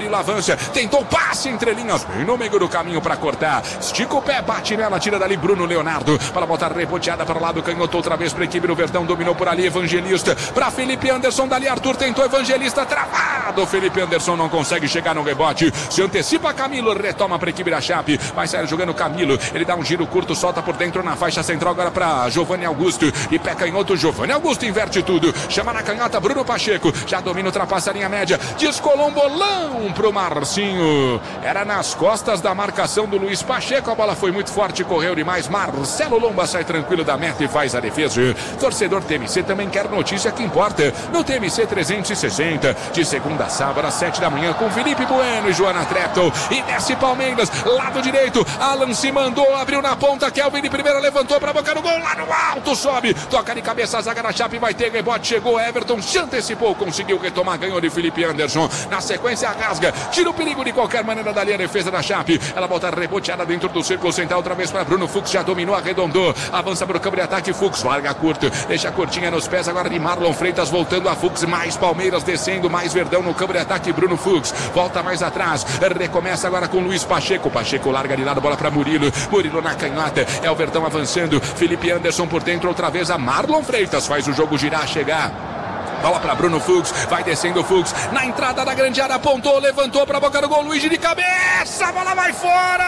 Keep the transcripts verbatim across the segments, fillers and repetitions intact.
Camilo avança, tentou passe entre linhas, bem no meio do caminho para cortar. Estica o pé, bate nela, tira dali Bruno Leonardo. Para botar reboteada para o lado, canhotou outra vez para a equipe do Verdão. Dominou por ali, Evangelista. Para Felipe Anderson, dali Arthur tentou, Evangelista travado. Felipe Anderson não consegue chegar no rebote. Se antecipa Camilo, retoma para a equipe da Chape. Vai sair jogando Camilo. Ele dá um giro curto, solta por dentro na faixa central agora para Giovanni Augusto. E pé canhoto, Giovanni Augusto inverte tudo. Chama na canhota Bruno Pacheco. Já domina, ultrapassa a linha média. Descolou um bolão pro Marcinho. Era nas costas da marcação do Luiz Pacheco. A bola foi muito forte, correu demais. Marcelo Lomba sai tranquilo da meta e faz a defesa. Torcedor T M C também quer notícia que importa. No T M C trezentos e sessenta, de segunda a sábado às sete da manhã, com Felipe Bueno e Joana Trepton. E desce Palmeiras, lado direito. Alan se mandou, abriu na ponta. Kelvin de primeira, levantou pra boca do gol. Lá no alto, sobe. Toca de cabeça, a zaga da Chape vai ter rebote. Chegou Everton, se antecipou, conseguiu retomar, ganhou de Felipe Anderson. Na sequência, a rasga. Tira o perigo de qualquer maneira dali a defesa da Chape. Ela volta reboteada dentro do círculo central, outra vez para Bruno Fux. Já dominou, arredondou. Avança para o campo de ataque. Fux larga curto. Deixa a curtinha nos pés agora de Marlon Freitas. Voltando a Fux. Mais Palmeiras descendo. Mais Verdão no campo de ataque. Bruno Fux volta mais atrás. Recomeça agora com Luiz Pacheco. Pacheco larga de lado. Bola para Murilo. Murilo na canhota. É o Verdão avançando. Felipe Anderson por dentro. Outra vez a Marlon Freitas. Faz o jogo girar, chegar. Bola para Bruno Fux, vai descendo o Fux, na entrada da grande área, apontou, levantou para a boca do gol, Luiz de cabeça, a bola vai fora!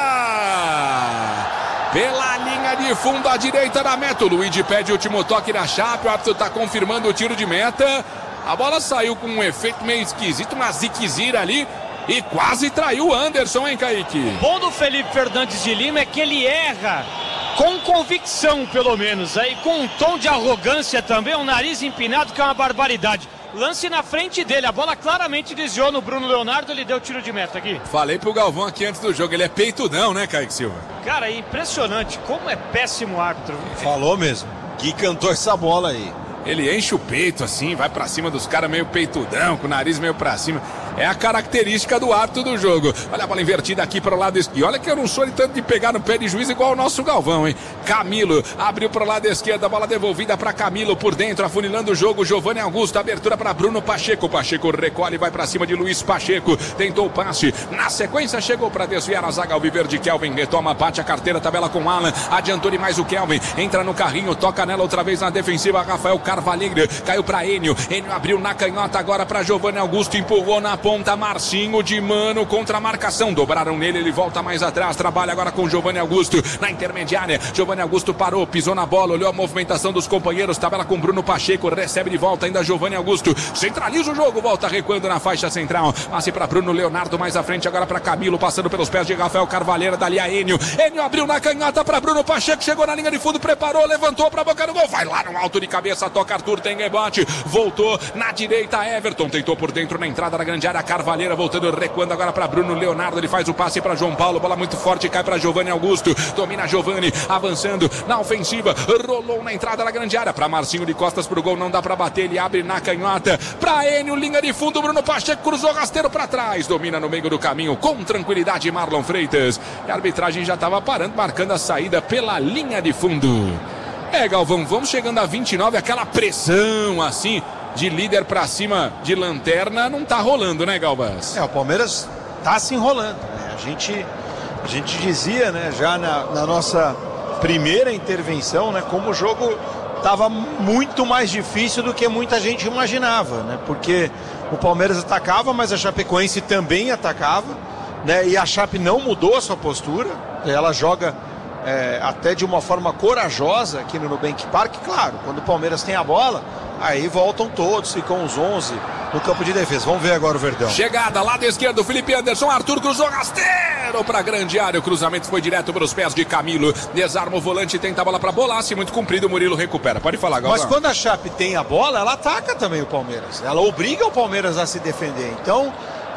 Pela linha de fundo à direita da meta, o Luiz pede o último toque da Chape, o árbitro está confirmando o tiro de meta, a bola saiu com um efeito meio esquisito, uma ziquezira ali, e quase traiu o Anderson, hein, Kaique? O bom do Felipe Fernandes de Lima é que ele erra com convicção, pelo menos, aí com um tom de arrogância também, um nariz empinado que é uma barbaridade. Lance na frente dele, a bola claramente desviou no Bruno Leonardo, ele deu tiro de meta aqui. Falei pro Galvão aqui antes do jogo, ele é peitudão, né, Kaique Silva? Cara, é impressionante, como é péssimo árbitro. Falou mesmo, Gui cantou essa bola aí. Ele enche o peito assim, vai pra cima dos caras meio peitudão, com o nariz meio pra cima. É a característica do árbitro do jogo. Olha a bola invertida aqui para o lado esquerdo. E olha que eu não sou de tanto de pegar no pé de juiz igual o nosso Galvão, hein? Camilo abriu para o lado esquerdo, a bola devolvida para Camilo por dentro, afunilando o jogo. Giovanni Augusto, abertura para Bruno Pacheco. Pacheco recolhe, vai para cima de Luiz Pacheco. Tentou o passe. Na sequência chegou para desviar a zaga alviverde. Kelvin retoma, bate a carteira, tabela com Alan. Adiantou demais o Kelvin. Entra no carrinho, toca nela outra vez na defensiva. Rafael Carvalheiro caiu para Enio. Enio abriu na canhota agora para Giovanni Augusto. Empurrou na ponta, Marcinho de mano contra a marcação, dobraram nele, ele volta mais atrás, trabalha agora com Giovanni Augusto, na intermediária, Giovanni Augusto parou, pisou na bola, olhou a movimentação dos companheiros, tabela com Bruno Pacheco, recebe de volta ainda Giovanni Augusto, centraliza o jogo, volta recuando na faixa central, passe para Bruno Leonardo, mais à frente agora para Camilo, passando pelos pés de Rafael Carvalheiro, dali a Enio, Enio abriu na canhota para Bruno Pacheco, chegou na linha de fundo, preparou, levantou para a boca do gol, vai lá no alto de cabeça, toca Arthur, tem rebote, voltou na direita, Everton, tentou por dentro na entrada da grande área, Carvalheiro voltando, recuando agora para Bruno Leonardo, ele faz o passe para João Paulo, bola muito forte, cai para Giovanni Augusto, domina Giovanni, avançando na ofensiva, rolou na entrada da grande área, para Marcinho de costas pro gol, não dá para bater, ele abre na canhota, para Enio, linha de fundo, Bruno Pacheco cruzou rasteiro para trás, domina no meio do caminho, com tranquilidade Marlon Freitas, e a arbitragem já estava parando, marcando a saída pela linha de fundo. É, Galvão, vamos chegando a vinte e nove, aquela pressão assim, de líder pra cima de lanterna, não tá rolando, né, Galvas? É, o Palmeiras tá se enrolando, né? A gente, a gente dizia, né, já na, na nossa primeira intervenção, né, como o jogo tava muito mais difícil do que muita gente imaginava, né? Porque o Palmeiras atacava, mas a Chapecoense também atacava, né? E a Chape não mudou a sua postura, ela joga é, até de uma forma corajosa aqui no Nubank Park, claro, quando o Palmeiras tem a bola, aí voltam todos, ficam os onze no campo de defesa. Vamos ver agora o Verdão. Chegada, lado esquerdo, Felipe Anderson, Arthur cruzou rasteiro para a grande área. O cruzamento foi direto para os pés de Camilo. Desarma o volante, tenta a bola para Bolasse, muito comprido, o Murilo recupera. Pode falar, Galvão. Mas quando a Chape tem a bola, ela ataca também o Palmeiras. Ela obriga o Palmeiras a se defender. Então,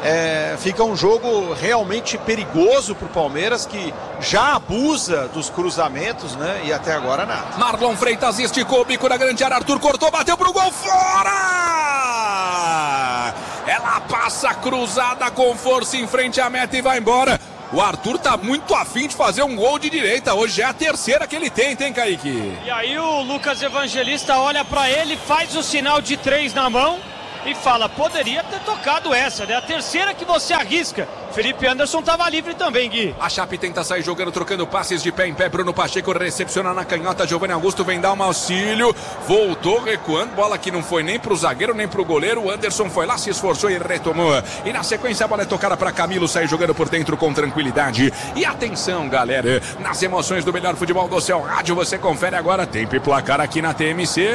é, fica um jogo realmente perigoso para o Palmeiras, que já abusa dos cruzamentos, né? E até agora nada. Marlon Freitas esticou o bico da grande área, Arthur cortou, bateu pro gol, fora! Ela passa cruzada com força em frente à meta e vai embora. O Arthur tá muito afim de fazer um gol de direita, hoje é a terceira que ele tem, tem, Kaique? E aí o Lucas Evangelista olha para ele, faz o sinal de três na mão, e fala, poderia ter tocado essa, né? A terceira que você arrisca. Felipe Anderson estava livre também, Gui. A Chape tenta sair jogando, trocando passes de pé em pé. Bruno Pacheco recepciona na canhota. Giovanni Augusto vem dar um auxílio. Voltou recuando. Bola que não foi nem pro zagueiro, nem pro goleiro. O Anderson foi lá, se esforçou e retomou. E na sequência a bola é tocada para Camilo. Sai jogando por dentro com tranquilidade. E atenção, galera. Nas emoções do melhor futebol do seu rádio, você confere agora. Tempo e placar aqui na T M C.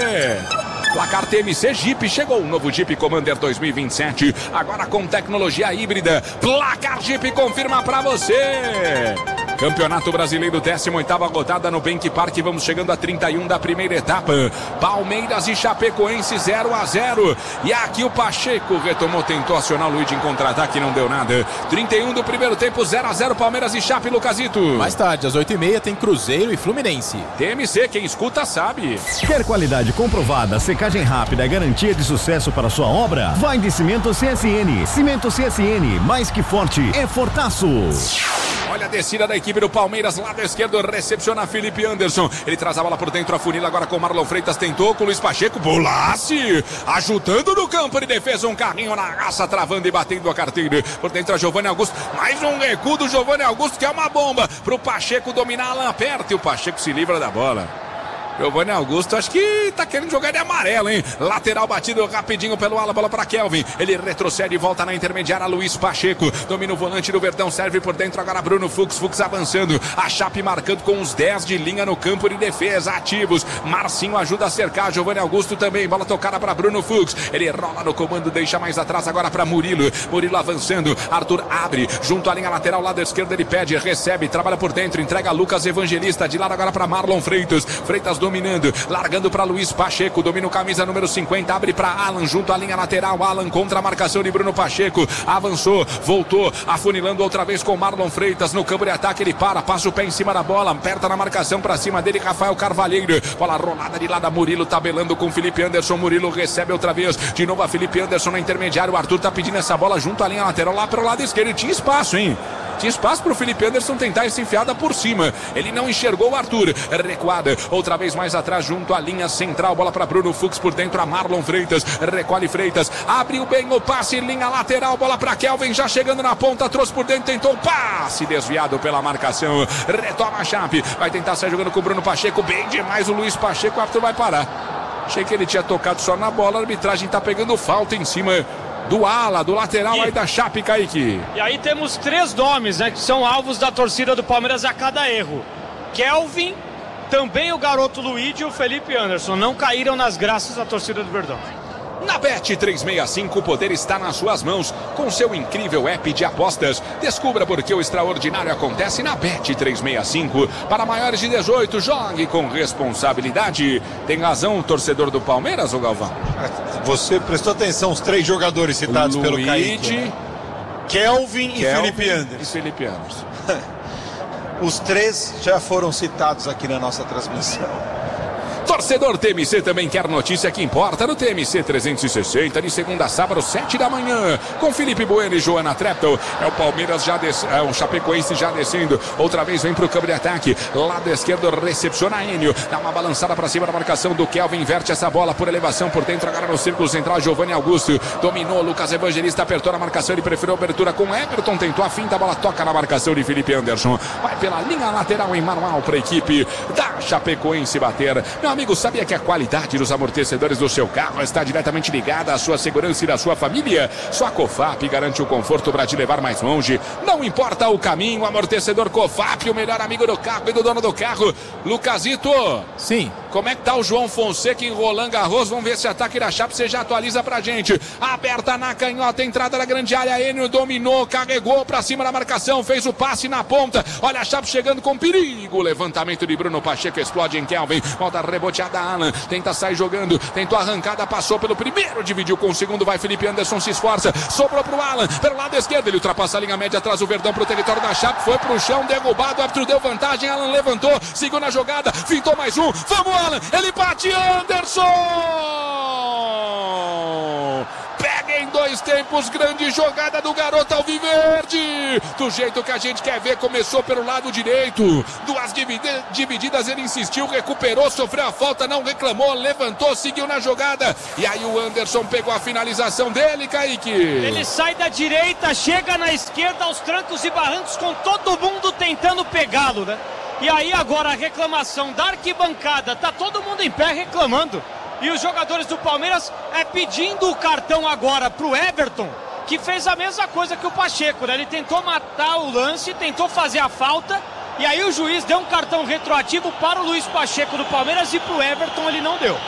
Placar T M C Jeep. Chegou o novo Jeep Commander dois mil e vinte e sete. Agora com tecnologia híbrida. Placar Jeep confirma pra você. Campeonato Brasileiro, décima oitava rodada no Bank Park. Vamos chegando a trinta e um da primeira etapa. Palmeiras e Chapecoense zero a zero. E aqui o Pacheco retomou, tentou acionar o Luiz em contra-ataque, não deu nada. trinta e um do primeiro tempo, zero a zero Palmeiras e Chape, Lucasito. Mais tarde, às oito e meia, tem Cruzeiro e Fluminense. T M C, quem escuta sabe. Quer qualidade comprovada, secagem rápida, garantia de sucesso para sua obra? Vai de Cimento C S N. Cimento C S N, mais que forte, é fortaço. Olha a descida da equipe do Palmeiras, lado esquerdo, recepciona Felipe Anderson. Ele traz a bola por dentro, a funila agora com o Marlon Freitas, tentou com o Luiz Pacheco, bolasse, ajudando no campo de defesa, um carrinho na raça, travando e batendo a carteira. Por dentro a Giovanni Augusto, mais um recuo do Giovanni Augusto, que é uma bomba, pro Pacheco dominar, Alan aperta e o Pacheco se livra da bola. Giovanni Augusto, acho que tá querendo jogar de amarelo, hein? Lateral batido rapidinho pelo ala, bola para Kelvin. Ele retrocede e volta na intermediária, Luiz Pacheco. Domina o volante do Verdão, serve por dentro agora Bruno Fux. Fux avançando. A Chape marcando com os dez de linha no campo de defesa, ativos. Marcinho ajuda a cercar. Giovanni Augusto também. Bola tocada para Bruno Fux. Ele rola no comando, deixa mais atrás agora para Murilo. Murilo avançando. Arthur abre. Junto à linha lateral, lado esquerdo, ele pede, recebe, trabalha por dentro, entrega a Lucas Evangelista. De lado agora para Marlon Freitas. Freitas dominando, largando para Luiz Pacheco, domina o camisa número cinquenta, abre para Alan, junto à linha lateral, Alan contra a marcação de Bruno Pacheco, avançou, voltou, afunilando outra vez com Marlon Freitas, no campo de ataque ele para, passa o pé em cima da bola, aperta na marcação para cima dele, Rafael Carvalheiro, bola rolada de lado, Murilo tabelando com Felipe Anderson, Murilo recebe outra vez, de novo a Felipe Anderson na intermediária, o Arthur tá pedindo essa bola junto à linha lateral, lá para o lado esquerdo, tinha espaço, hein? Tinha espaço para o Felipe Anderson tentar essa enfiada por cima. Ele não enxergou o Arthur. Recuada, outra vez mais atrás, junto à linha central. Bola para Bruno Fux por dentro, a Marlon Freitas. Recolhe Freitas. Abriu bem o passe, linha lateral. Bola para Kelvin, já chegando na ponta. Trouxe por dentro, tentou o passe. Desviado pela marcação. Retoma a Chape. Vai tentar sair jogando com o Bruno Pacheco. Bem demais o Luiz Pacheco. O Arthur vai parar. Achei que ele tinha tocado só na bola. A arbitragem tá pegando falta em cima do ala, do lateral e aí da Chape, Kaique. E aí temos três nomes, né, que são alvos da torcida do Palmeiras a cada erro. Kelvin, também o garoto Luigi e o Felipe Anderson. Não caíram nas graças da torcida do Verdão. Na Bet trezentos e sessenta e cinco, o poder está nas suas mãos. Com seu incrível app de apostas, descubra por que o extraordinário acontece na Bet trezentos e sessenta e cinco. Para maiores de dezoito, jogue com responsabilidade. Tem razão o torcedor do Palmeiras, ô Galvão? Você prestou atenção, os três jogadores citados Luigi, pelo Kaique, né? Kelvin, Kelvin e Felipe Anderson. E Felipe Anderson. Os três já foram citados aqui na nossa transmissão. Torcedor T M C também quer notícia que importa no T M C trezentos e sessenta, de segunda a sábado, sete da manhã, com Felipe Bueno e Joana Treptow. É o Palmeiras já descendo, é o Chapecoense já descendo, outra vez vem pro campo de ataque, lado esquerdo recepciona Enio, dá uma balançada para cima da marcação do Kelvin, inverte essa bola por elevação, por dentro agora no círculo central, Giovanni Augusto, dominou, Lucas Evangelista apertou na marcação, ele preferiu a abertura com Everton, tentou a finta, a bola toca na marcação de Felipe Anderson, vai pela linha lateral em manual para a equipe da Chapecoense bater. Meu amigo, sabia que a qualidade dos amortecedores do seu carro está diretamente ligada à sua segurança e da sua família? Só a Cofap garante o conforto para te levar mais longe. Não importa o caminho, o amortecedor Cofap, o melhor amigo do carro e do dono do carro. Lucasito. Sim. Como é que tá o João Fonseca em Roland Garros? Vamos ver se ataque da Chape você já atualiza pra gente. Aberta na canhota, entrada da grande área, Enio dominou, carregou pra cima da marcação, fez o passe na ponta. Olha a Chape chegando com perigo. Levantamento de Bruno Pacheco, explode em Kelvin. Volta reboteada Alan, tenta sair jogando, tentou arrancada, passou pelo primeiro, dividiu com o segundo, vai Felipe Anderson, se esforça, sobrou pro Alan, pelo lado esquerdo, ele ultrapassa a linha média, traz o Verdão pro território da Chape, foi pro chão, derrubado, o árbitro deu vantagem, Alan levantou, seguiu na jogada, fintou mais um, vamos Alan, ele bate, Anderson! Pega em dois tempos, grande jogada do garoto alviverde, do jeito que a gente quer ver. Começou pelo lado direito, duas divididas, ele insistiu, recuperou, sofreu a falta, não reclamou, levantou, seguiu na jogada, e aí o Anderson pegou a finalização dele, Kaique. Ele sai da direita, chega na esquerda, aos trancos e barrancos, com todo mundo tentando pegá-lo, né? E aí agora a reclamação da arquibancada, tá todo mundo em pé reclamando. E os jogadores do Palmeiras é pedindo o cartão agora pro Everton, que fez a mesma coisa que o Pacheco, né? Ele tentou matar o lance, tentou fazer a falta, e aí o juiz deu um cartão retroativo para o Luiz Pacheco do Palmeiras e pro Everton ele não deu.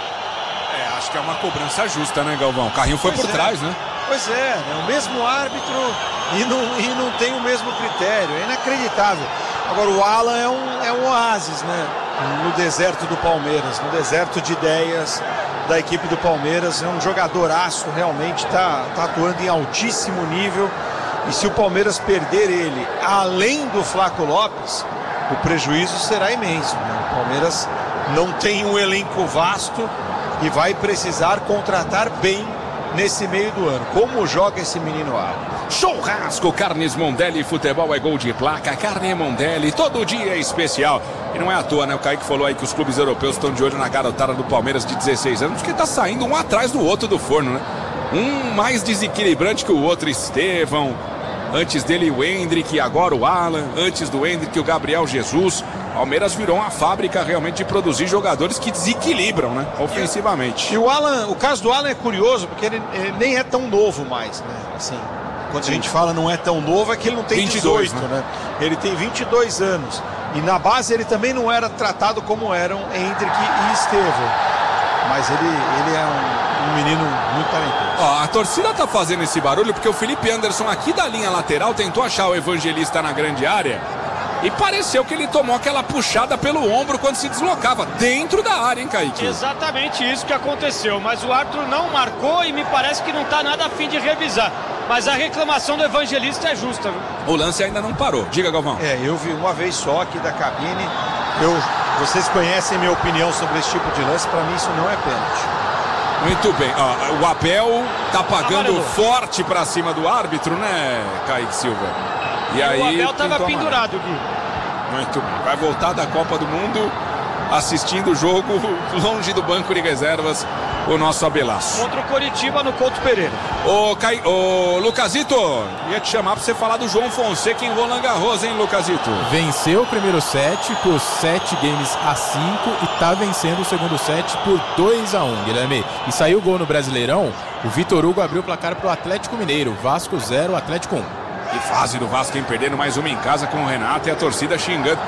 É, acho que é uma cobrança justa, né, Galvão? O carrinho foi pois por é. trás, né? Pois é, é o mesmo árbitro e não, e não tem o mesmo critério, é inacreditável. Agora o Alan é um, é um oásis, né? No deserto do Palmeiras, no deserto de ideias da equipe do Palmeiras. É um jogadoraço, realmente está tá atuando em altíssimo nível. E se o Palmeiras perder ele, além do Flaco Lopes, o prejuízo será imenso, né? O Palmeiras não tem um elenco vasto e vai precisar contratar bem nesse meio do ano. Como joga esse menino Alan? Churrasco, Carnes Mondelli, futebol é gol de placa, carne Mondelli, todo dia é especial. E não é à toa, né? O Kaique falou aí que os clubes europeus estão de olho na garotada do Palmeiras de dezesseis anos, porque tá saindo um atrás do outro do forno, né? Um mais desequilibrante que o outro, Estevão. Antes dele o Hendrick, e agora o Alan. Antes do Hendrick o Gabriel Jesus. Palmeiras virou uma fábrica realmente de produzir jogadores que desequilibram, né? Ofensivamente. E o Alan, o caso do Alan é curioso, porque ele, ele nem é tão novo mais, né? Assim, quando a gente fala não é tão novo, é que ele não tem vinte e dois, dezoito, né? né? Ele tem vinte e dois anos. E na base ele também não era tratado como eram Hendrick e Estevão. Mas ele, ele é um, um menino muito talentoso. Ó, a torcida tá fazendo esse barulho porque o Felipe Anderson aqui da linha lateral tentou achar o Evangelista na grande área e pareceu que ele tomou aquela puxada pelo ombro quando se deslocava dentro da área, hein, Kaique? Exatamente isso que aconteceu, mas o árbitro não marcou e me parece que não tá nada a fim de revisar. Mas a reclamação do Evangelista é justa, viu? O lance ainda não parou. Diga, Galvão. É, eu vi uma vez só aqui da cabine. Eu, vocês conhecem minha opinião sobre esse tipo de lance, para mim isso não é pênalti. Muito bem, ó, o Abel tá pagando Amarelo. forte pra cima do árbitro, né, Kaique Silva? E aí, o Abel tava tentou pendurado, Gui. Muito bem, vai voltar da Copa do Mundo assistindo o jogo longe do banco de reservas, o nosso Abelaço. Contra o Coritiba no Couto Pereira. Ô, Cai... Ô, Lucasito, ia te chamar pra você falar do João Fonseca em Roland Garros, hein, Lucasito? Venceu o primeiro set por sete games a cinco e tá vencendo o segundo set por dois a um, Guilherme. E saiu o gol no Brasileirão, o Vitor Hugo abriu o placar pro Atlético Mineiro, Vasco zero, Atlético um. Que fase do Vasco, hein, perdendo mais uma em casa com o Renato e a torcida xingando.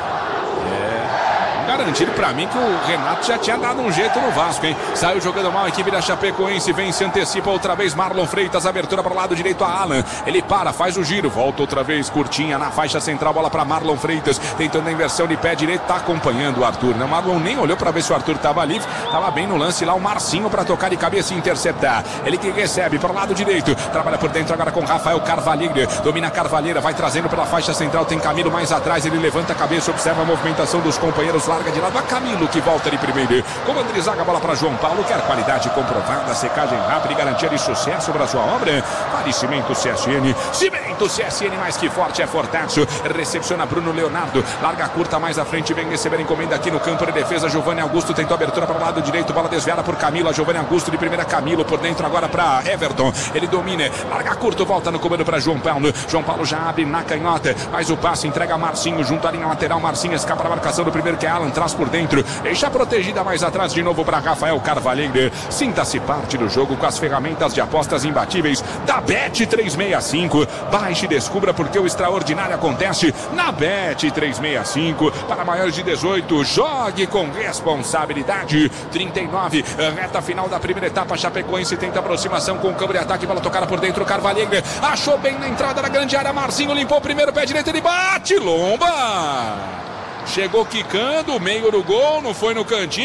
Garantido pra mim que o Renato já tinha dado um jeito no Vasco, hein? Saiu jogando mal a equipe da Chapecoense, vem, se antecipa outra vez Marlon Freitas, abertura para o lado direito a Alan, ele para, faz o giro, volta outra vez, curtinha na faixa central, bola para Marlon Freitas, tentando a inversão de pé direito, tá acompanhando o Arthur, né? O Marlon nem olhou para ver se o Arthur tava livre, tava bem no lance lá, o Marcinho para tocar de cabeça e interceptar, ele que recebe para o lado direito, trabalha por dentro agora com Rafael Carvalheira, domina Carvalheira, vai trazendo pela faixa central, tem Camilo mais atrás, ele levanta a cabeça, observa a movimentação dos companheiros, larga de lado a Camilo que volta de primeiro. Comando de zaga, bola para João Paulo. Quer qualidade comprovada, secagem rápida e garantia de sucesso para sua obra? Fale Cimento C S N. Cimento C S N, mais que forte é Fortaço. Recepciona Bruno Leonardo. Larga curta mais à frente. Vem receber encomenda aqui no campo de defesa. Giovanni Augusto tentou abertura para o lado direito. Bola desviada por Camilo. A Giovanni Augusto de primeira. Camilo por dentro agora para Everton. Ele domina. Larga curto. Volta no comando para João Paulo. João Paulo já abre na canhota. Faz o passe. Entrega a Marcinho junto à linha lateral. Marcinho escapa da marcação do primeiro que é Alan. Traz por dentro. Deixa protegida mais atrás de novo para Rafael Carvalheira. Sinta-se parte do jogo com as ferramentas de apostas imbatíveis da Bet trezentos e sessenta e cinco. Baixe e descubra porque o extraordinário acontece na Bet trezentos e sessenta e cinco. Para maiores de dezoito, jogue com responsabilidade. trinta e nove, reta final da primeira etapa. Chapecoense tenta aproximação com o campo de ataque. Bola tocada por dentro. Carvalheira achou bem na entrada da grande área. Marcinho limpou o primeiro pé direito. Ele bate, lomba. Chegou quicando, meio do gol, não foi no cantinho.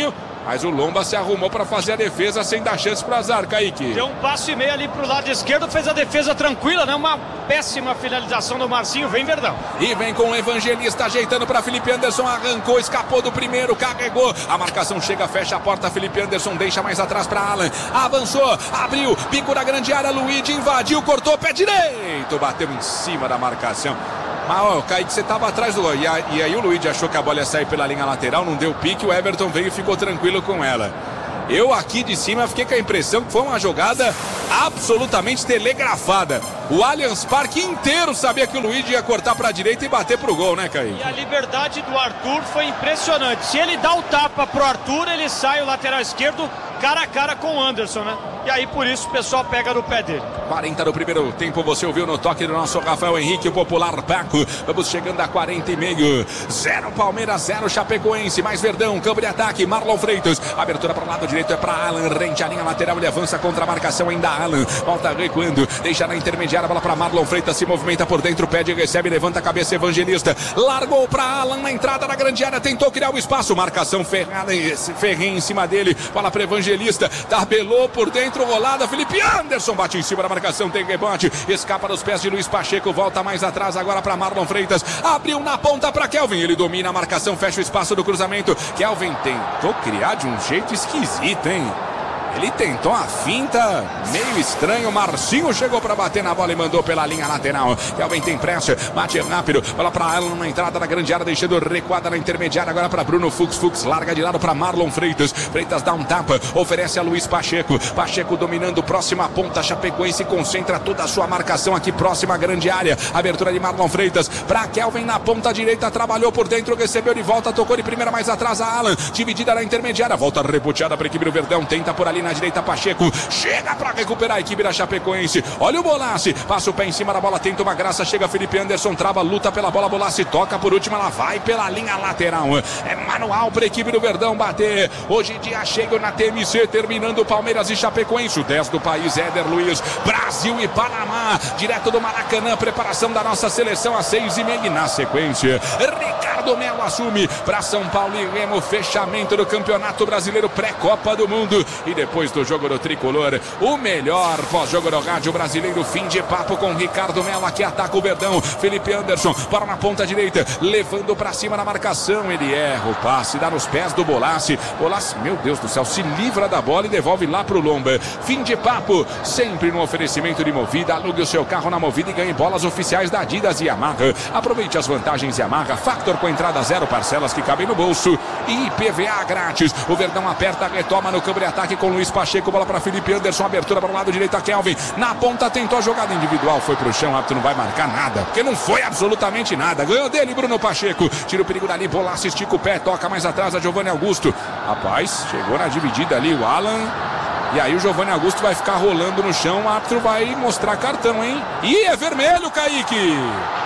Mas o Lomba se arrumou para fazer a defesa sem dar chance para azar, Kaique. Deu um passo e meio ali pro lado esquerdo, fez a defesa tranquila, né? Uma péssima finalização do Marcinho, vem Verdão. E vem com o Evangelista ajeitando para Felipe Anderson, arrancou, escapou do primeiro, carregou. A marcação chega, fecha a porta, Felipe Anderson deixa mais atrás para Alan. Avançou, abriu, pico da grande área, Luigi invadiu, cortou, pé direito, bateu em cima da marcação. Mas, ó, Kaique, você estava atrás do gol. E, e aí o Luigi achou que a bola ia sair pela linha lateral, não deu pique, o Everton veio e ficou tranquilo com ela. Eu aqui de cima fiquei com a impressão que foi uma jogada absolutamente telegrafada. O Allianz Parque inteiro sabia que o Luigi ia cortar para a direita e bater pro gol, né, Kaique? E a liberdade do Arthur foi impressionante. Se ele dá o tapa pro Arthur, ele sai o lateral esquerdo cara a cara com o Anderson, né? E aí por isso o pessoal pega no pé dele. quarenta do primeiro tempo, você ouviu no toque do nosso Rafael Henrique, o popular Paco. Vamos chegando a quarenta e meio. Zero Palmeiras, zero Chapecoense. Mais Verdão, campo de ataque, Marlon Freitas. Abertura para o lado direito é para Alan. Rente a linha lateral, ele avança contra a marcação ainda Alan. Volta recuando, deixa na intermediária, bola para Marlon Freitas. Se movimenta por dentro, pede, recebe, levanta a cabeça, Evangelista. Largou para Alan na entrada da grande área, tentou criar o espaço. Marcação ferrada, Ferrinho em cima dele. Bola para Evangelista. Tabelou por dentro, rolada. Felipe Anderson bate em cima da marcação, tem rebote, escapa dos pés de Luiz Pacheco, volta mais atrás agora para Marlon Freitas, abriu na ponta para Kelvin, ele domina a marcação, fecha o espaço do cruzamento. Kelvin tentou criar de um jeito esquisito, hein? Ele tentou a finta, meio estranho. Marcinho chegou para bater na bola e mandou pela linha lateral. Kelvin tem pressa, bate rápido, bola para Alan na entrada da grande área, deixando recuada na intermediária agora para Bruno Fux. Fux larga de lado para Marlon Freitas. Freitas dá um tapa, oferece a Luiz Pacheco. Pacheco dominando, próxima ponta. Chapecoense concentra toda a sua marcação aqui próxima à grande área. Abertura de Marlon Freitas para Kelvin na ponta direita, trabalhou por dentro, recebeu de volta, tocou de primeira mais atrás a Alan. Dividida na intermediária, volta reboteada para a equipe do Verdão, tenta por ali na direita Pacheco, chega para recuperar a equipe da Chapecoense. Olha o Bolassi, passa o pé em cima da bola, tenta uma graça, chega Felipe Anderson, trava, luta pela bola, Bolassi toca por última, ela vai pela linha lateral. É manual para a equipe do Verdão bater. Hoje dia chega na T M C, terminando Palmeiras e Chapecoense. O dez do país, Éder Luiz, Brasil e Panamá, direto do Maracanã, preparação da nossa seleção às seis e meia. E na sequência, Ricardo Melo assume para São Paulo e Remo, fechamento do Campeonato Brasileiro pré-Copa do Mundo. E depois do jogo do Tricolor, o melhor pós-jogo do rádio brasileiro, fim de papo com Ricardo Melo, aqui ataca o Verdão, Felipe Anderson, para na ponta direita, levando para cima na marcação, ele erra o passe, dá nos pés do Bolassi, Bolassi, meu Deus do céu, se livra da bola e devolve lá pro Lomba. Fim de papo, sempre no oferecimento de Movida, alugue o seu carro na Movida e ganhe bolas oficiais da Adidas e Yamaha. Aproveite as vantagens Yamaha, Factor com entrada zero, parcelas que cabem no bolso e I P V A grátis. O Verdão aperta, retoma no campo de ataque com Luiz Pacheco, bola para Felipe Anderson, abertura para o lado direito a Kelvin, na ponta tentou a jogada individual, foi pro chão, o árbitro não vai marcar nada, porque não foi absolutamente nada, ganhou dele Bruno Pacheco, tira o perigo dali, Bolassi estica o pé, toca mais atrás a Giovanni Augusto, rapaz, chegou na dividida ali o Alan, e aí o Giovanni Augusto vai ficar rolando no chão, o árbitro vai mostrar cartão, hein, e é vermelho, Kaique!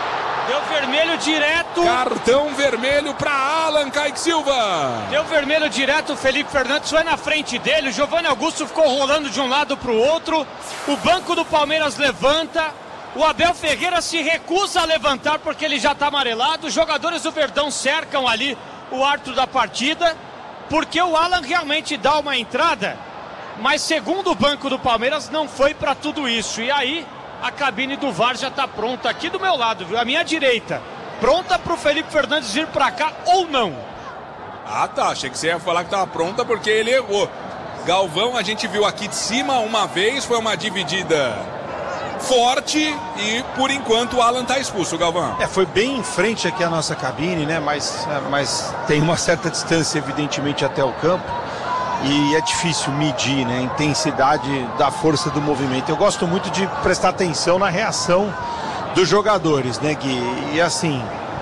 Deu vermelho direto. Cartão vermelho para Alan, Kaique Silva. Deu vermelho direto, o Felipe Fernandes foi na frente dele. O Giovanni Augusto ficou rolando de um lado para o outro. O banco do Palmeiras levanta. O Abel Ferreira se recusa a levantar porque ele já está amarelado. Os jogadores do Verdão cercam ali o árbitro da partida. Porque o Alan realmente dá uma entrada. Mas segundo o banco do Palmeiras não foi para tudo isso. E aí a cabine do V A R já está pronta aqui do meu lado, viu? À minha direita. Pronta para o Felipe Fernandes vir para cá ou não? Ah, tá. Achei que você ia falar que estava pronta porque ele errou. Galvão, a gente viu aqui de cima uma vez, foi uma dividida forte e por enquanto o Alan está expulso, Galvão. É, foi bem em frente aqui a nossa cabine, né? Mas, mas tem uma certa distância, evidentemente, até o campo. E é difícil medir, né, a intensidade da força do movimento. Eu gosto muito de prestar atenção na reação dos jogadores, né, Gui? E assim,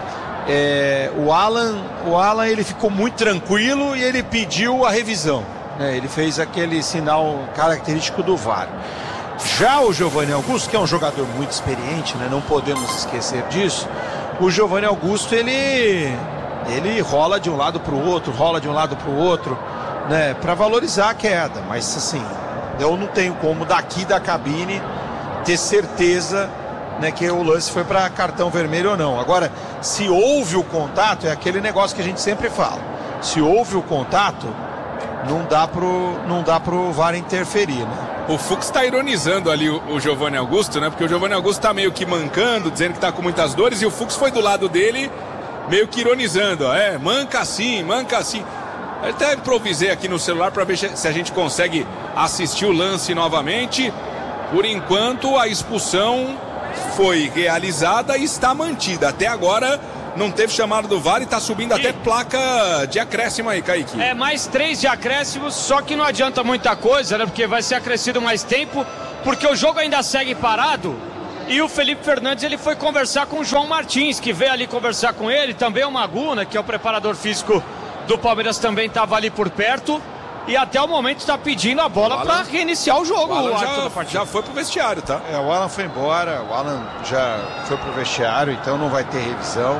é, o Alan, o Alan ele ficou muito tranquilo e ele pediu a revisão, né? Ele fez aquele sinal característico do V A R. Já o Giovanni Augusto, que é um jogador muito experiente, né, não podemos esquecer disso. O Giovanni Augusto ele, ele rola de um lado para o outro, rola de um lado para o outro, né, para valorizar a queda, mas assim, eu não tenho como daqui da cabine ter certeza, né, que o lance foi para cartão vermelho ou não. Agora, se houve o contato, é aquele negócio que a gente sempre fala, se houve o contato, não dá pro, não dá pro V A R interferir, né? O Fux tá ironizando ali o, o Giovanni Augusto, né? Porque o Giovanni Augusto tá meio que mancando, dizendo que tá com muitas dores, e o Fux foi do lado dele, meio que ironizando, ó. É, manca assim, manca assim. Eu até improvisei aqui no celular para ver se a gente consegue assistir o lance novamente. Por enquanto, a expulsão foi realizada e está mantida. Até agora, não teve chamado do V A R e está subindo até placa de acréscimo aí, Kaique. É, mais três de acréscimos, só que não adianta muita coisa, né? Porque vai ser acrescido mais tempo, porque o jogo ainda segue parado. E o Felipe Fernandes, ele foi conversar com o João Martins, que veio ali conversar com ele. Também o Maguna, que é o preparador físico do Palmeiras, também estava ali por perto. E até o momento está pedindo a bola para reiniciar o jogo. O Alan o já, já foi pro vestiário, tá? É, o Alan foi embora, o Alan já foi pro vestiário, então não vai ter revisão.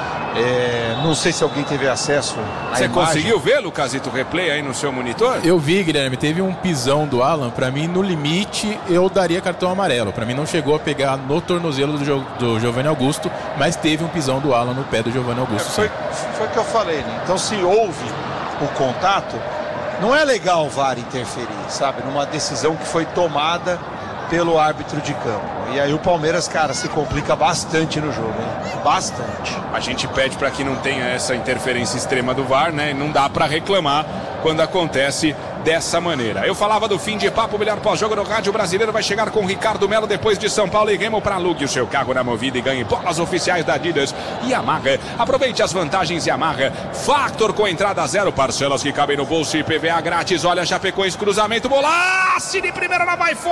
É, não sei se alguém teve acesso à Você imagem. conseguiu ver, Lucasito, o replay aí no seu monitor? Eu vi, Guilherme, teve um pisão do Alan. Pra mim, no limite, eu daria cartão amarelo. Pra mim, não chegou a pegar no tornozelo do, jo do Giovanni Augusto, mas teve um pisão do Alan no pé do Giovanni Augusto. É, foi, foi o que eu falei, né? Então, se houve o contato, não é legal o V A R interferir, sabe? Numa decisão que foi tomada pelo árbitro de campo. E aí o Palmeiras, cara, se complica bastante no jogo, hein? Bastante. A gente pede para que não tenha essa interferência extrema do V A R, né? E não dá para reclamar quando acontece dessa maneira. Eu falava do fim de papo, melhor pós-jogo no rádio brasileiro vai chegar com Ricardo Melo depois de São Paulo e Remo para alugue o seu carro na Movida e ganhe bolas oficiais da Adidas e Yamaha. Aproveite as vantagens Yamaha. Factor com entrada zero, parcelas que cabem no bolso e I P V A grátis. Olha, Chapecoense, cruzamento, bolaço de primeira, ela vai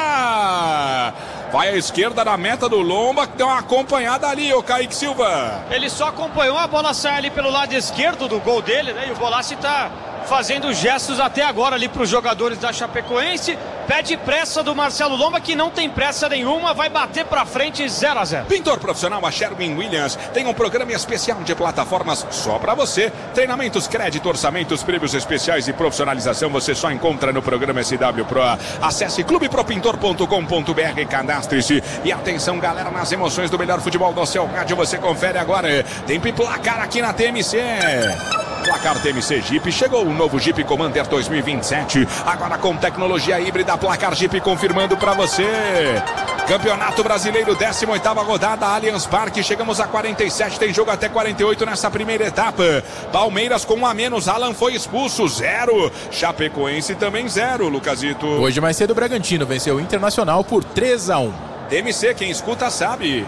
fora. Vai à esquerda na meta do Lomba, que deu uma acompanhada ali, o Kaique Silva. Ele só acompanhou, a bola sai ali pelo lado esquerdo do gol dele, né? E o Bolassi tá fazendo gestos até agora ali para os jogadores da Chapecoense. Pede pressa do Marcelo Lomba, que não tem pressa nenhuma, vai bater para frente, zero a zero. Pintor profissional a Sherwin Williams tem um programa especial de plataformas só para você. Treinamentos, crédito, orçamentos, prêmios especiais e profissionalização você só encontra no programa S W Pro. Acesse clube pro pintor ponto com ponto br e cadastre-se. E atenção, galera, nas emoções do melhor futebol do seu rádio, você confere agora. Tempo e placar aqui na T M C. Placar T M C Jeep, chegou o novo Jeep Commander dois mil e vinte e sete, agora com tecnologia híbrida. Placar Jeep confirmando para você. Campeonato Brasileiro, décima oitava rodada, Allianz Parque, chegamos a quarenta e sete, tem jogo até quarenta e oito nessa primeira etapa. Palmeiras com um a menos, Alan foi expulso, zero. Chapecoense também zero, Lucasito. Hoje mais cedo o Bragantino venceu o Internacional por três a um. T M C, quem escuta sabe.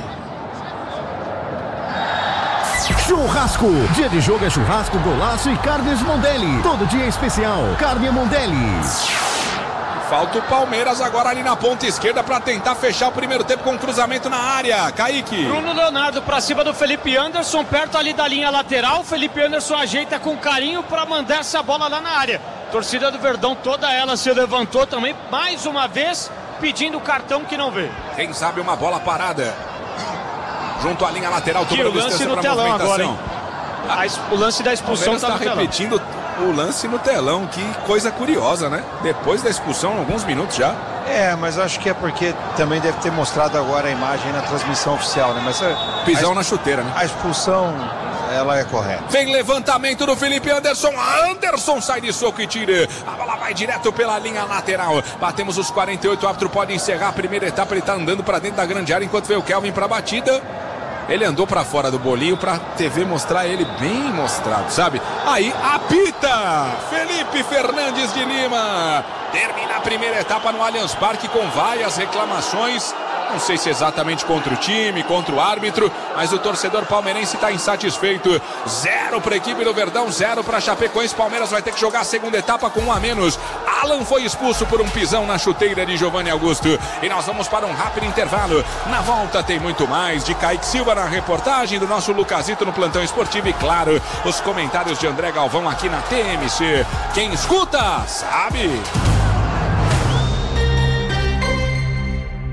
Churrasco. Dia de jogo é churrasco, golaço e carnes Mondelli. Todo dia é especial. Carne Mondelli. Falta o Palmeiras agora ali na ponta esquerda para tentar fechar o primeiro tempo com um cruzamento na área. Kaique. Bruno Leonardo para cima do Felipe Anderson, perto ali da linha lateral. Felipe Anderson ajeita com carinho para mandar essa bola lá na área. Torcida do Verdão, toda ela se levantou também, mais uma vez, pedindo o cartão que não vê. Quem sabe uma bola parada. Junto à linha lateral, que o lance no telão agora, hein? A, o lance da expulsão está repetindo o lance no telão. Que coisa curiosa, né? Depois da expulsão, alguns minutos já. É, mas acho que é porque também deve ter mostrado agora a imagem na transmissão oficial, né? Mas pisão a, na chuteira, né? A expulsão, ela é correta. Vem levantamento do Felipe Anderson. Anderson sai de soco e tira. A bola vai direto pela linha lateral. Batemos os quarenta e oito. O árbitro pode encerrar a primeira etapa. Ele tá andando para dentro da grande área enquanto veio o Kelvin para a batida. Ele andou pra fora do bolinho pra T V mostrar ele bem mostrado, sabe? Aí apita Felipe Fernandes de Lima. Termina a primeira etapa no Allianz Parque com várias reclamações. Não sei se exatamente contra o time, contra o árbitro, mas o torcedor palmeirense está insatisfeito. Zero para a equipe do Verdão, zero para a Chapecoense. Palmeiras vai ter que jogar a segunda etapa com um a menos. Alan foi expulso por um pisão na chuteira de Giovanni Augusto. E nós vamos para um rápido intervalo. Na volta tem muito mais de Kaique Silva na reportagem do nosso Lucasito no Plantão Esportivo. E claro, os comentários de André Galvão aqui na T M C. Quem escuta, sabe.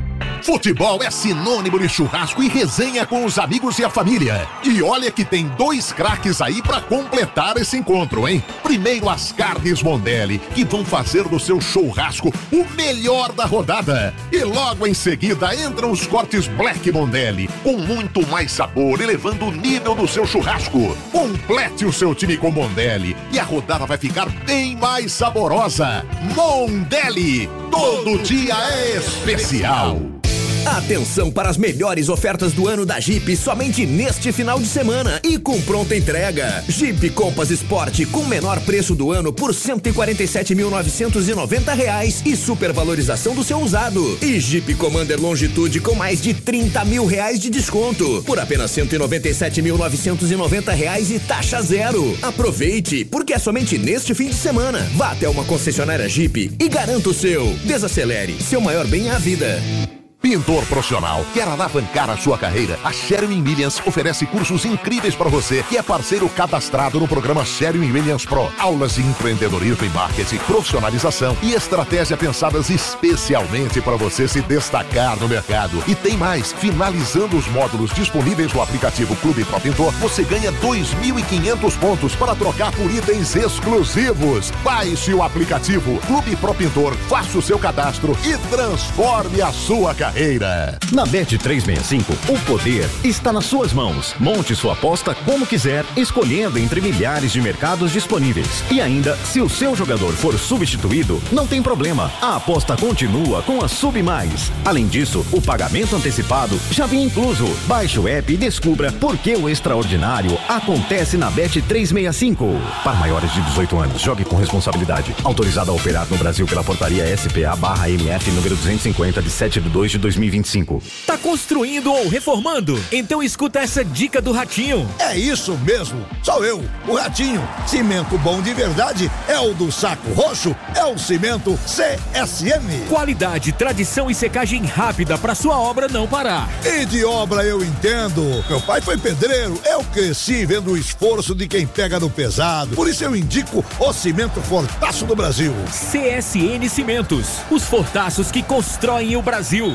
Futebol é sinônimo de churrasco e resenha com os amigos e a família. E olha que tem dois craques aí pra completar esse encontro, hein? Primeiro as carnes Mondelli, que vão fazer do seu churrasco o melhor da rodada. E logo em seguida entram os cortes Black Mondelli, com muito mais sabor, elevando o nível do seu churrasco. Complete o seu time com Mondelli e a rodada vai ficar bem mais saborosa. Mondelli, todo dia é especial. Atenção para as melhores ofertas do ano da Jeep somente neste final de semana e com pronta entrega. Jeep Compass Sport com menor preço do ano por cento e quarenta e sete mil novecentos e noventa reais e supervalorização do seu usado. E Jeep Commander Longitude com mais de trinta mil reais de desconto por apenas cento e noventa e sete mil novecentos e noventa reais e taxa zero. Aproveite, porque é somente neste fim de semana. Vá até uma concessionária Jeep e garanta o seu. Desacelere, seu maior bem é a vida. Pintor profissional, quer alavancar a sua carreira? A Sherwin-Williams oferece cursos incríveis para você que é parceiro cadastrado no programa Sherwin-Williams Pro. Aulas de empreendedorismo e marketing, profissionalização e estratégia pensadas especialmente para você se destacar no mercado. E tem mais, finalizando os módulos disponíveis no aplicativo Clube Pro Pintor, você ganha dois mil e quinhentos pontos para trocar por itens exclusivos. Baixe o aplicativo Clube Pro Pintor, faça o seu cadastro e transforme a sua carreira. Na Bet trezentos e sessenta e cinco, o poder está nas suas mãos. Monte sua aposta como quiser, escolhendo entre milhares de mercados disponíveis. E ainda, se o seu jogador for substituído, não tem problema. A aposta continua com a Sub Mais. Além disso, o pagamento antecipado já vem incluso. Baixe o app e descubra por que o extraordinário acontece na Bet trezentos e sessenta e cinco. Para maiores de dezoito anos, jogue com responsabilidade. Autorizado a operar no Brasil pela portaria S P A barra M F número duzentos e cinquenta de sete de dois de dois mil e vinte e cinco. Tá construindo ou reformando? Então escuta essa dica do Ratinho. É isso mesmo, sou eu, o Ratinho. Cimento bom de verdade é o do Saco Roxo, é o cimento C S M. Qualidade, tradição e secagem rápida pra sua obra não parar. E de obra eu entendo. Meu pai foi pedreiro, eu cresci vendo o esforço de quem pega no pesado. Por isso eu indico o cimento Fortaço do Brasil. C S N Cimentos, os fortaços que constroem o Brasil.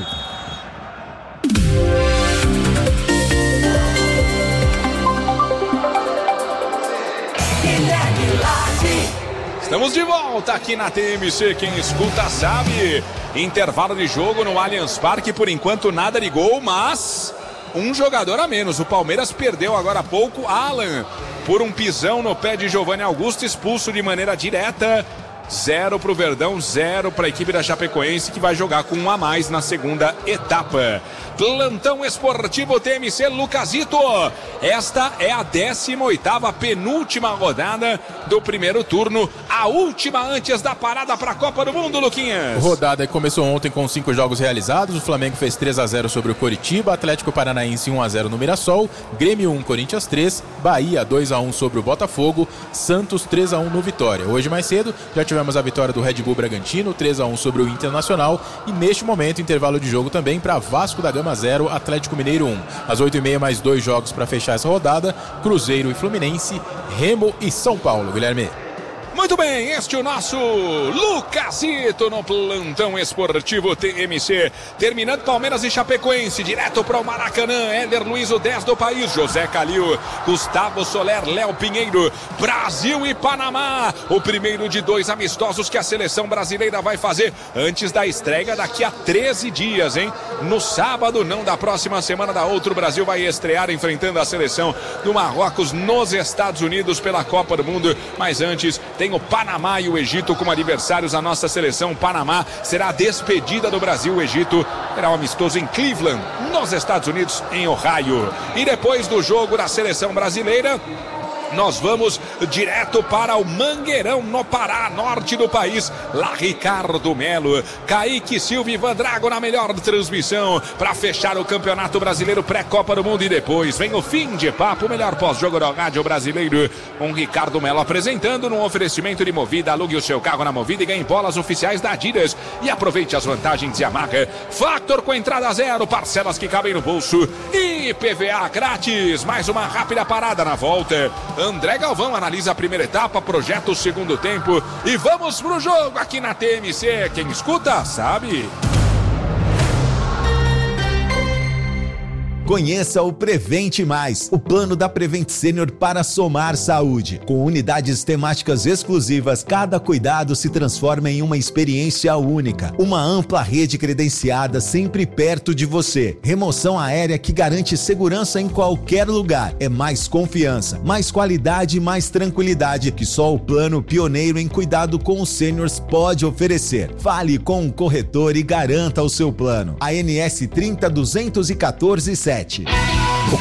Estamos de volta aqui na T M C, quem escuta sabe. Intervalo de jogo no Allianz Parque, por enquanto nada de gol, mas um jogador a menos. O Palmeiras perdeu agora há pouco Alan por um pisão no pé de Giovanni Augusto, expulso de maneira direta. Zero pro Verdão, zero para a equipe da Chapecoense, que vai jogar com um a mais na segunda etapa. Plantão Esportivo T M C, Lucasito. Esta é a décima oitava, penúltima rodada do primeiro turno. A última antes da parada para a Copa do Mundo, Luquinhas. Rodada que começou ontem com cinco jogos realizados. O Flamengo fez três a zero sobre o Coritiba, Atlético Paranaense um a zero no Mirassol, Grêmio um, Corinthians três, Bahia dois a um sobre o Botafogo, Santos três a um no Vitória. Hoje mais cedo já tivemos a vitória do Red Bull Bragantino, três a um sobre o Internacional, e neste momento intervalo de jogo também para Vasco da Gama zero, Atlético Mineiro um. Às oito e meia, mais dois jogos para fechar essa rodada: Cruzeiro e Fluminense, Remo e São Paulo. Guilherme. Muito bem, este é o nosso Lucasito no Plantão Esportivo T M C. Terminando Palmeiras e Chapecoense, direto para o Maracanã. Éder Luiz, o dez do país. José Calil, Gustavo Soler, Léo Pinheiro. Brasil e Panamá. O primeiro de dois amistosos que a seleção brasileira vai fazer antes da estreia daqui a treze dias, hein? No sábado, não da próxima semana, da outra, o Brasil vai estrear enfrentando a seleção do Marrocos nos Estados Unidos pela Copa do Mundo. Mas antes, tem o Panamá e o Egito como adversários. A nossa seleção, Panamá, será a despedida do Brasil. O Egito será um amistoso em Cleveland, nos Estados Unidos, em Ohio. E depois do jogo da seleção brasileira, nós vamos direto para o Mangueirão, no Pará, norte do país. Lá Ricardo Melo, Kaique Silva e Ivan Drago na melhor transmissão para fechar o Campeonato Brasileiro pré-Copa do Mundo. E depois vem o fim de papo, o melhor pós-jogo do rádio brasileiro, com Ricardo Melo apresentando, num oferecimento de Movida. Alugue o seu carro na Movida e ganhe bolas oficiais da Adidas e aproveite as vantagens de Yamaha. Factor com entrada zero, parcelas que cabem no bolso e I P V A grátis. Mais uma rápida parada na volta. André Galvão analisa a primeira etapa, projeta o segundo tempo e vamos pro jogo aqui na T M C. Quem escuta, sabe. Conheça o Prevente Mais, o plano da Prevent Senior para somar saúde. Com unidades temáticas exclusivas, cada cuidado se transforma em uma experiência única. Uma ampla rede credenciada sempre perto de você. Remoção aérea que garante segurança em qualquer lugar. É mais confiança, mais qualidade e mais tranquilidade que só o plano pioneiro em cuidado com os sêniors pode oferecer. Fale com o corretor e garanta o seu plano. A N S trinta duzentos e quatorze sete.